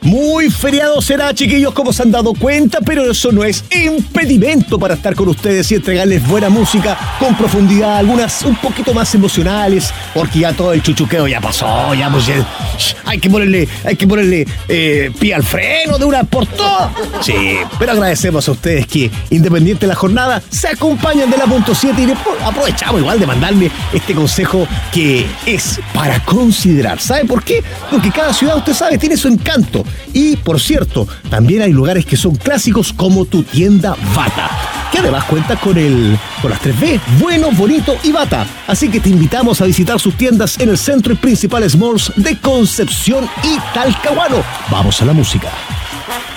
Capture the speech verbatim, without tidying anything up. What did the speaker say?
Muy feriado será, chiquillos, como se han dado cuenta, pero eso no es impedimento para estar con ustedes y entregarles buena música con profundidad, algunas un poquito más emocionales, porque ya todo el chuchuqueo ya pasó, ya pues ya, hay que ponerle, hay que ponerle eh, pie al freno de una por todas. Sí, pero agradecemos a ustedes que, independiente de la jornada, se acompañan de la punto siete y después aprovechamos igual de mandarle este consejo que es para considerar. ¿Sabe por qué? Porque cada ciudad, usted sabe, tiene su encanto. Y, por cierto, también hay lugares que son clásicos como tu tienda Bata, que además cuenta con el con las tres B, bueno, bonito y Bata. Así que te invitamos a visitar sus tiendas en el centro y principales malls de Concepción y Talcahuano. Vamos a la música.